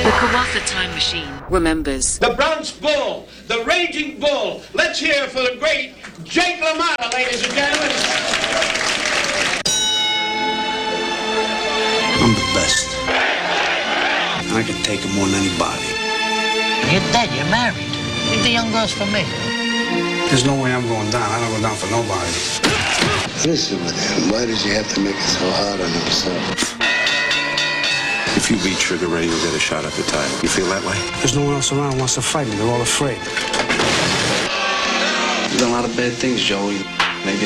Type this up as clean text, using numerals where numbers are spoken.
The Kawatha Time Machine remembers. The Bronx Bull, the Raging Bull. Let's hear for the great Jake LaMotta, ladies and gentlemen. I'm the best. And I can take him more than anybody. You're dead, you're married. Leave the young girls for me. There's no way I'm going down. I don't go down for nobody. Listen, man, why does he have to make it so hard on himself? If you beat Sugar Ray, you'll get a shot at the title. You feel that way? There's no one else around who wants to fight me. They're all afraid. You've done a lot of bad things, Joey.